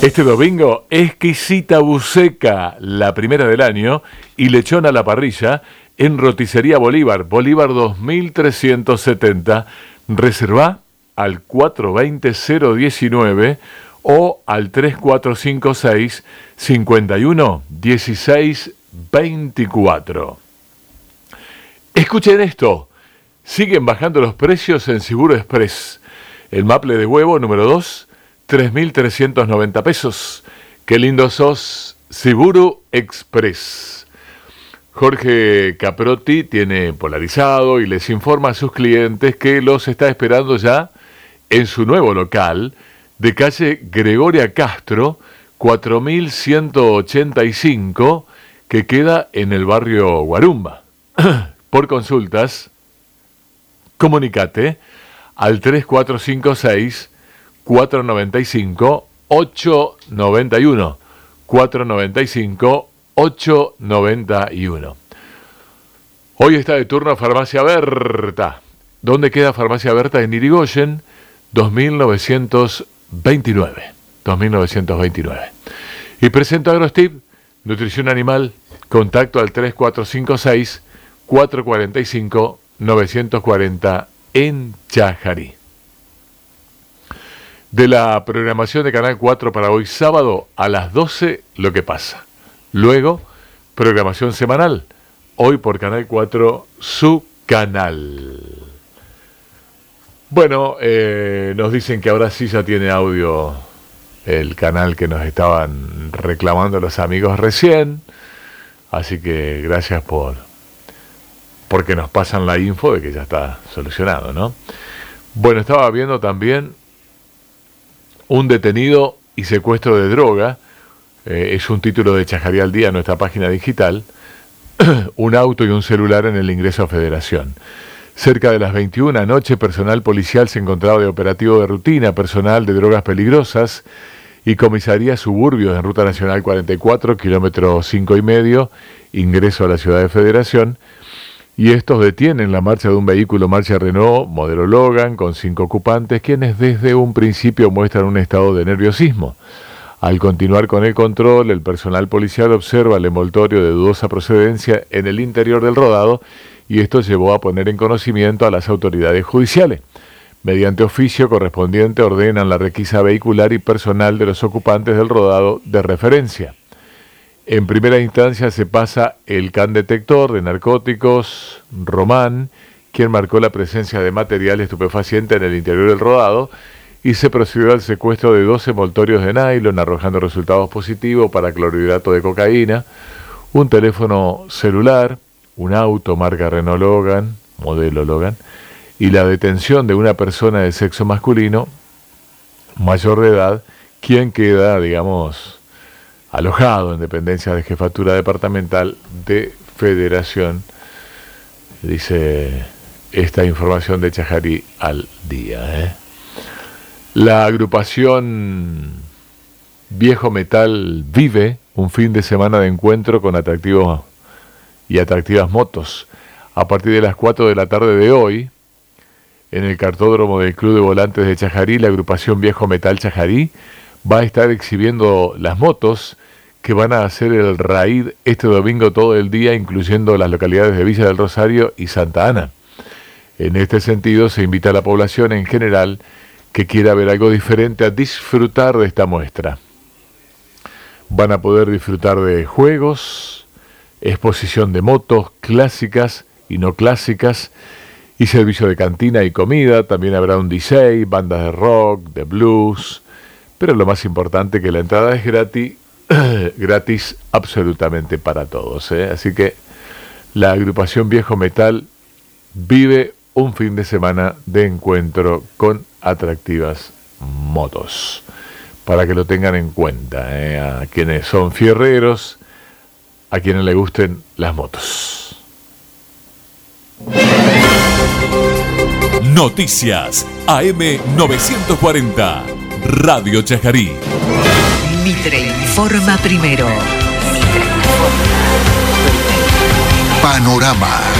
Este domingo, exquisita buceca, la primera del año, y lechón a la parrilla en Roticería Bolívar, Bolívar 2370. Reservá al 420-019 o al 3456-511624. Escuchen esto, siguen bajando los precios en Siburo Express. El maple de huevo número 2, 3.390 pesos. Qué lindo sos, Siburo Express. Jorge Caprotti tiene polarizado y les informa a sus clientes que los está esperando ya en su nuevo local de calle Gregoria Castro, 4185, que queda en el barrio Guarumba. Por consultas, comunicate al 3456-495-891. 495-891. Hoy está de turno Farmacia Berta. ¿Dónde queda Farmacia Berta? En Irigoyen, 2929. 2929. Y presento AgroStip, nutrición animal, contacto al 3456-445-940 en Chajarí. De la programación de Canal 4 para hoy sábado a las 12, Lo que pasa. Luego, programación semanal. Hoy por Canal 4, su canal. Bueno, nos dicen que ahora sí ya tiene audio el canal que nos estaban reclamando los amigos recién. Así que gracias porque nos pasan la info de que ya está solucionado, ¿no? Bueno, estaba viendo también un detenido y secuestro de droga. Es un título de Chajarí al Día en nuestra página digital. Un auto y un celular en el ingreso a Federación. Cerca de las 21 anoche, personal policial se encontraba de operativo de rutina, personal de drogas peligrosas y comisaría Suburbios en Ruta Nacional 44, kilómetro 5,5, ingreso a la ciudad de Federación. Y estos detienen la marcha de un vehículo marcha Renault, modelo Logan, con 5 ocupantes, quienes desde un principio muestran un estado de nerviosismo. Al continuar con el control, el personal policial observa el envoltorio de dudosa procedencia en el interior del rodado y esto llevó a poner en conocimiento a las autoridades judiciales. Mediante oficio correspondiente ordenan la requisa vehicular y personal de los ocupantes del rodado de referencia. En primera instancia se pasa el can detector de narcóticos, Román, quien marcó la presencia de material estupefaciente en el interior del rodado, y se procedió al secuestro de 12 envoltorios de nylon, arrojando resultados positivos para clorhidrato de cocaína, un teléfono celular, un auto marca Renault Logan, modelo Logan, y la detención de una persona de sexo masculino, mayor de edad, quien queda, alojado en dependencia de Jefatura Departamental de Federación, dice esta información de Chajarí al Día. La agrupación Viejo Metal vive un fin de semana de encuentro con atractivos y atractivas motos. A partir de las 4 de la tarde de hoy, en el cartódromo del Club de Volantes de Chajarí, la agrupación Viejo Metal Chajarí va a estar exhibiendo las motos que van a hacer el raid este domingo todo el día, incluyendo las localidades de Villa del Rosario y Santa Ana. En este sentido, se invita a la población en general que quiera ver algo diferente a disfrutar de esta muestra. Van a poder disfrutar de juegos, exposición de motos clásicas y no clásicas, y servicio de cantina y comida. También habrá un DJ, bandas de rock, de blues, pero lo más importante que la entrada es gratis absolutamente para todos. Así que la agrupación Viejo Metal vive un fin de semana de encuentro con atractivas motos, para que lo tengan en cuenta, a quienes son fierreros, a quienes les gusten las motos. Noticias AM 940 Radio Chajarí. Mitre informa primero. Panorama.